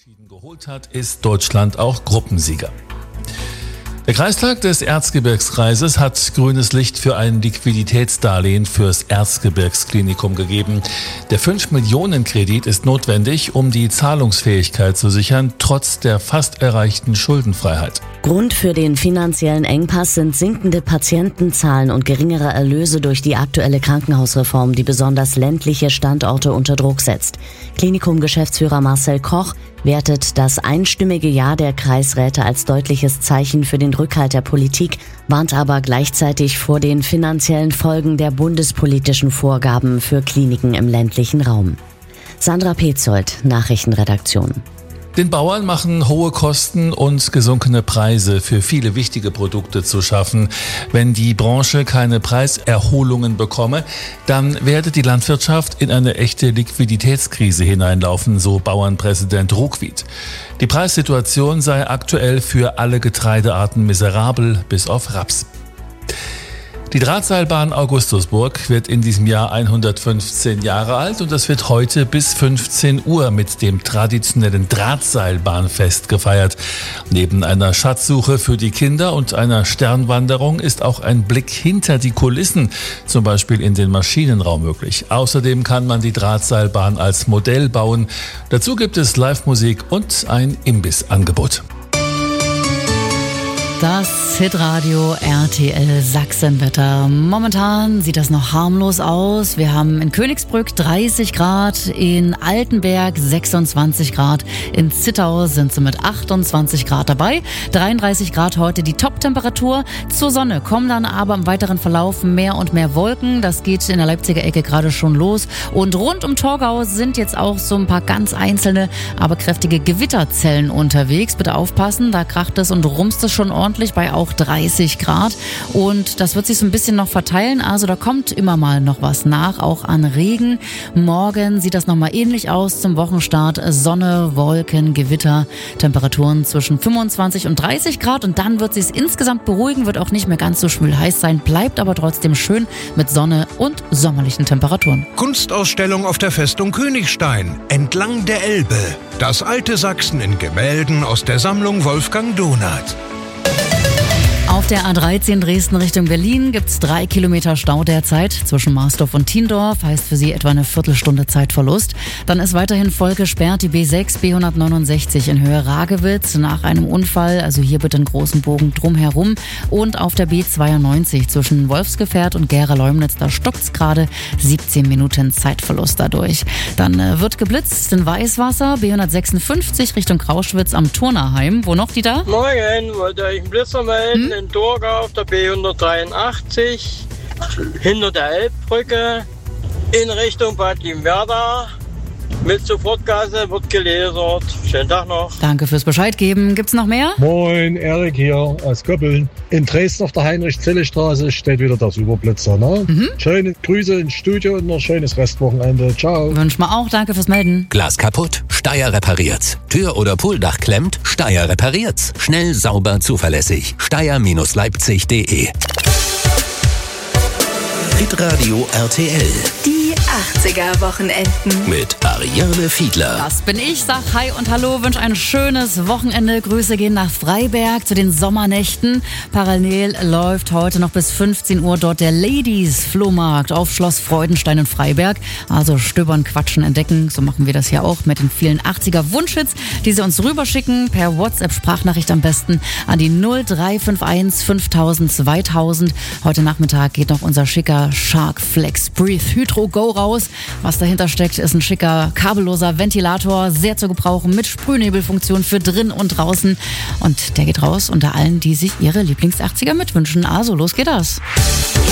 Unentschieden geholt hat, ist Deutschland auch Gruppensieger. Der Kreistag des Erzgebirgskreises hat grünes Licht für ein Liquiditätsdarlehen fürs Erzgebirgsklinikum gegeben. Der 5-Millionen-Kredit ist notwendig, um die Zahlungsfähigkeit zu sichern, trotz der fast erreichten Schuldenfreiheit. Grund für den finanziellen Engpass sind sinkende Patientenzahlen und geringere Erlöse durch die aktuelle Krankenhausreform, die besonders ländliche Standorte unter Druck setzt. Klinikum-Geschäftsführer Marcel Koch wertet das einstimmige Ja der Kreisräte als deutliches Zeichen für den Rückhalt der Politik, warnt aber gleichzeitig vor den finanziellen Folgen der bundespolitischen Vorgaben für Kliniken im ländlichen Raum. Sandra Petzold, Nachrichtenredaktion. Den Bauern machen hohe Kosten und gesunkene Preise für viele wichtige Produkte zu schaffen. Wenn die Branche keine Preiserholungen bekomme, dann werde die Landwirtschaft in eine echte Liquiditätskrise hineinlaufen, so Bauernpräsident Ruckwied. Die Preissituation sei aktuell für alle Getreidearten miserabel, bis auf Raps. Die Drahtseilbahn Augustusburg wird in diesem Jahr 115 Jahre alt und das wird heute bis 15 Uhr mit dem traditionellen Drahtseilbahnfest gefeiert. Neben einer Schatzsuche für die Kinder und einer Sternwanderung ist auch ein Blick hinter die Kulissen, zum Beispiel in den Maschinenraum, möglich. Außerdem kann man die Drahtseilbahn als Modell bauen. Dazu gibt es Live-Musik und ein Imbissangebot. Das Hitradio RTL Sachsenwetter. Momentan sieht das noch harmlos aus. Wir haben in Königsbrück 30 Grad, in Altenberg 26 Grad, in Zittau sind sie mit 28 Grad dabei. 33 Grad heute die Top-Temperatur. Zur Sonne kommen dann aber im weiteren Verlauf mehr und mehr Wolken. Das geht in der Leipziger Ecke gerade schon los. Und rund um Torgau sind jetzt auch so ein paar ganz einzelne, aber kräftige Gewitterzellen unterwegs. Bitte aufpassen, da kracht es und rumst es schon ordentlich bei auch 30 Grad und das wird sich so ein bisschen noch verteilen, also da kommt immer mal noch was nach, auch an Regen. Morgen sieht das nochmal ähnlich aus zum Wochenstart, Sonne, Wolken, Gewitter, Temperaturen zwischen 25 und 30 Grad und dann wird es sich insgesamt beruhigen, wird auch nicht mehr ganz so schwül heiß sein, bleibt aber trotzdem schön mit Sonne und sommerlichen Temperaturen. Kunstausstellung auf der Festung Königstein, entlang der Elbe. Das alte Sachsen in Gemälden aus der Sammlung Wolfgang Donath. Auf der A13 Dresden Richtung Berlin gibt's 3 Kilometer Stau derzeit zwischen Marsdorf und Thiendorf, heißt für Sie etwa eine Viertelstunde Zeitverlust. Dann ist weiterhin voll gesperrt die B6, B169 in Höhe Ragewitz nach einem Unfall, also hier bitte einen großen Bogen drumherum. Und auf der B92 zwischen Wolfsgefährt und Gera-Leumnitz, da stockt's gerade, 17 Minuten Zeitverlust dadurch. Dann wird geblitzt in Weißwasser, B156 Richtung Krauschwitz am Turnerheim. Wo noch, Dieter? Moin, wollte euch einen Blitzer melden. In Torgau auf der B183, hinter der Elbbrücke, in Richtung Bad Limwerda. Mit Sofortgase wird gelasert. Schönen Tag noch. Danke fürs Bescheid geben. Gibt's noch mehr? Moin, Erik hier aus Göppeln. In Dresden auf der Heinrich-Zille-Straße steht wieder der Superblitzer. Ne? Schöne Grüße ins Studio und noch schönes Restwochenende. Ciao. Wünsch mal auch. Danke fürs Melden. Glas kaputt? Steyr repariert's. Tür- oder Pooldach klemmt? Steyr repariert's. Schnell, sauber, zuverlässig. Steyr-Leipzig.de. Hitradio RTL. Die 80er-Wochenenden. Mit Ariane Fiedler. Das bin ich, sag Hi und Hallo, wünsche ein schönes Wochenende. Grüße gehen nach Freiberg zu den Sommernächten. Parallel läuft heute noch bis 15 Uhr dort der Ladies-Flohmarkt auf Schloss Freudenstein in Freiberg. Also stöbern, quatschen, entdecken. So machen wir das hier auch mit den vielen 80er-Wunschhits, die Sie uns rüberschicken. Per WhatsApp-Sprachnachricht am besten an die 0351 5000 2000. Heute Nachmittag geht noch unser schicker Shark Flex Breathe Hydro Go raus. Was dahinter steckt, ist ein schicker kabelloser Ventilator, sehr zu gebrauchen mit Sprühnebelfunktion für drin und draußen. Und der geht raus unter allen, die sich ihre Lieblings-80er mitwünschen. Also los geht das.